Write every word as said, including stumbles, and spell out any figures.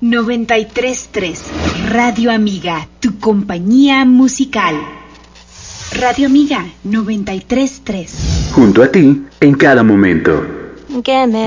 noventa y tres punto tres. Radio Amiga, tu compañía musical. Radio Amiga noventa y tres punto tres. Junto a ti en cada momento.